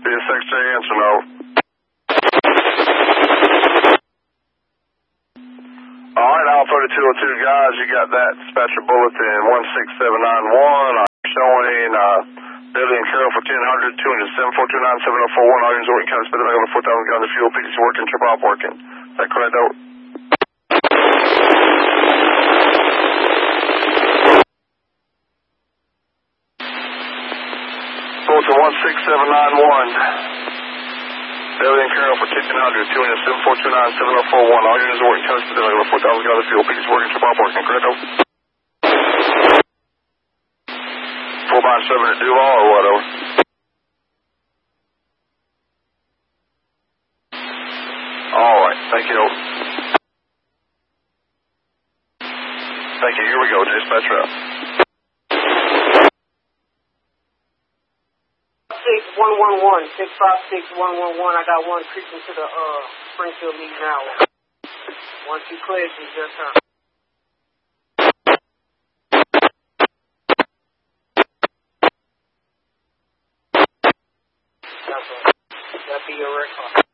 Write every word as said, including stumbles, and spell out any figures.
Being Secretary, answer no. All right, Alpha thirty-two oh two, guys, you got that dispatcher bulletin one six seven nine one. I'm showing uh, Billy and Carol for ten hundred, two hundred seven four two nine seven oh four one. All units working, kind of spending over four thousand gallons of fuel. P T C working, trip off working. Is that correct, though? Bulletin one six seven nine one. Billy and Carol for ten hundred, two hundred seven four two nine seven oh four one. All units working, kind of spending over four thousand gallons of fuel. P T C working, trip off working. Correct, though? four by seven at Duval or what, over? All right, thank you. Thank you, here we go, dispatcher out. six one one one, six five six one one one. I got one creeping to the uh Springfield lead now. Once you clear, it's your turn. That's right. That'll be your record.